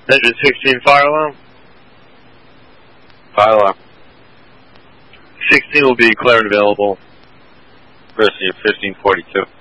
Engine 16 fire alarm. Fire alarm. 16 will be clear and available. Receive 1542.